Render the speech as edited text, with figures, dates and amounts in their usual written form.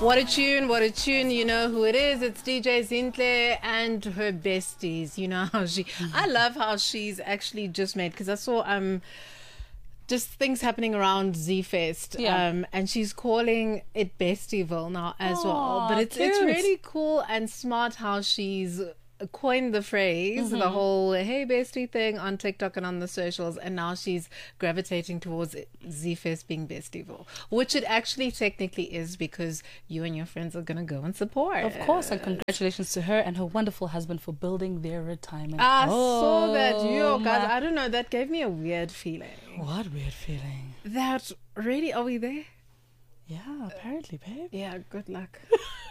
What a tune, what a tune. You know who it is. It's DJ Zinhle and her besties. You know how I love how she's actually just made, because I saw just things happening around Z-Fest, and she's calling it Bestieville now as well. But it's really cool and smart how she's coined the phrase, the whole hey bestie thing on TikTok and on the socials, and now she's gravitating towards Z-Fest being Bestieville, which it actually technically is, because you and your friends are going to go and support. Of course, and congratulations to her and her wonderful husband for building their retirement. I saw that. Guys, I don't know, that gave me a weird feeling. What weird feeling? That really, are we there? Yeah, apparently, babe. Yeah, good luck.